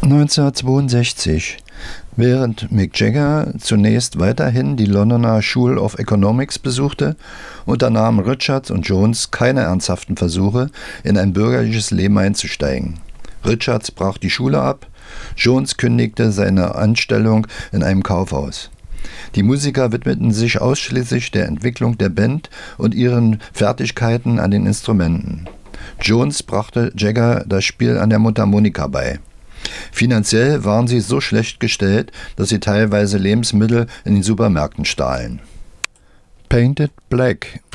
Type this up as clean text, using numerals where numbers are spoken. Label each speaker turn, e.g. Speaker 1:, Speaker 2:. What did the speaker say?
Speaker 1: 1962. Während Mick Jagger zunächst weiterhin die Londoner School of Economics besuchte, unternahmen Richards und Jones keine ernsthaften Versuche, in ein bürgerliches Leben einzusteigen. Richards brach die Schule ab, Jones kündigte seine Anstellung in einem Kaufhaus. Die Musiker widmeten sich ausschließlich der Entwicklung der Band und ihren Fertigkeiten an den Instrumenten. Jones brachte Jagger das Spiel an der Mundharmonika bei. Finanziell waren sie so schlecht gestellt, dass sie teilweise Lebensmittel in den Supermärkten stahlen. Painted Black